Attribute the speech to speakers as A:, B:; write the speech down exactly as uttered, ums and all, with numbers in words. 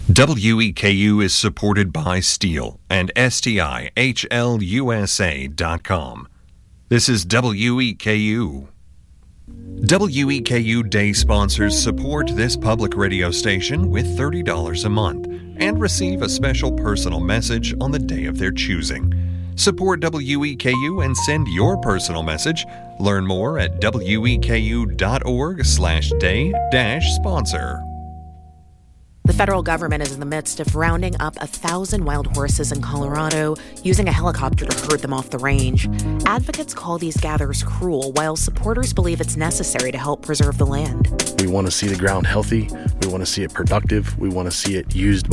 A: W E K U is supported by Steel and S T I H L U S A dot com. This is W E K U. W E K U Day sponsors support this public radio station with thirty dollars a month and receive a special personal message on the day of their choosing. Support W E K U and send your personal message. Learn more at weku.org slash day dash sponsor.
B: The federal government is in the midst of rounding up a thousand wild horses in Colorado, using a helicopter to herd them off the range. Advocates call these gathers cruel, while supporters believe it's necessary to help preserve the land.
C: We want to see the ground healthy. We want to see it productive. We want to see it used by